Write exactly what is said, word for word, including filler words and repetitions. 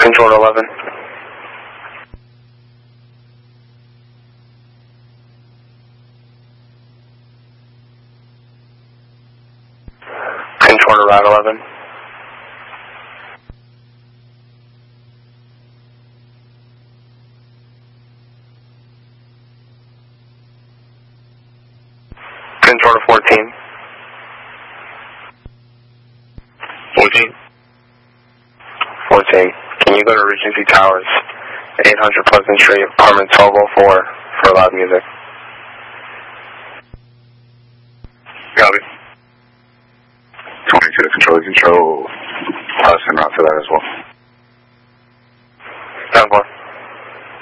Control to eleven. Control to Route eleven. Control to fourteen. fourteen. fourteen. Can you go to Regency Towers, eight hundred Pleasant Street, apartment twelve oh four, for loud music? Copy. twenty-two to control, control. I'll send out to that as well.